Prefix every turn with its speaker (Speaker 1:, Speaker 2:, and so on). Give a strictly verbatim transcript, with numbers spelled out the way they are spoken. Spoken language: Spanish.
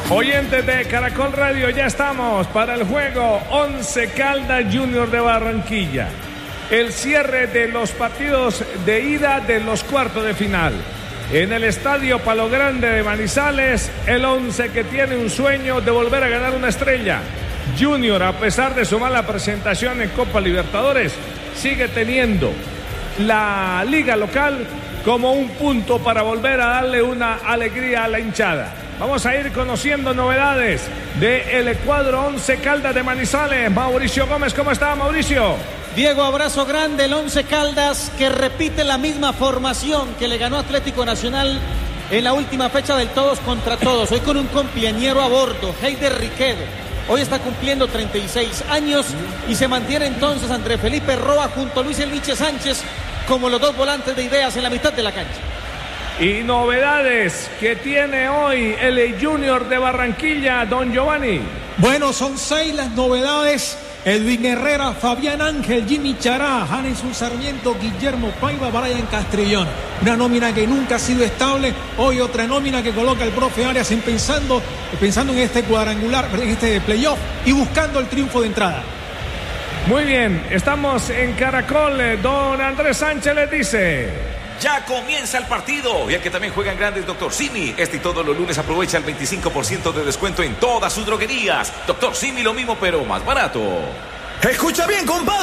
Speaker 1: Oyentes de Caracol Radio, ya estamos para el juego Once Caldas Junior de Barranquilla. El cierre de los partidos de ida de los cuartos de final. En el estadio Palo Grande de Manizales, el once que tiene un sueño de volver a ganar una estrella. Junior, a pesar de su mala presentación en Copa Libertadores, sigue teniendo la liga local como un punto para volver a darle una alegría a la hinchada. Vamos a ir conociendo novedades del cuadro Once Caldas de Manizales. Mauricio Gómez, ¿cómo está, Mauricio?
Speaker 2: Diego, abrazo grande. El Once Caldas que repite la misma formación que le ganó Atlético Nacional en la última fecha del todos contra todos. Hoy con un compañero a bordo, Heider Riquelme. Hoy está cumpliendo treinta y seis años y se mantiene entonces Andrés Felipe Roa junto a Luis Elviche Sánchez como los dos volantes de ideas en la mitad de la cancha.
Speaker 1: Y novedades que tiene hoy el Junior de Barranquilla, don Giovanni.
Speaker 3: Bueno, son seis las novedades. Edwin Herrera, Fabián Ángel, Jimmy Chará, Janeson Sarmiento, Guillermo Paiva, Brian Castrillón. Una nómina que nunca ha sido estable. Hoy otra nómina que coloca el profe Arias en pensando, pensando en este cuadrangular, en este playoff y buscando el triunfo de entrada.
Speaker 1: Muy bien, estamos en Caracol. Don Andrés Sánchez les dice...
Speaker 4: Ya comienza el partido. Y el que también juega en grandes, Doctor Simi. Este y todos los lunes aprovecha el veinticinco por ciento de descuento en todas sus droguerías. Doctor Simi, lo mismo pero más barato.
Speaker 5: Escucha bien, compadre.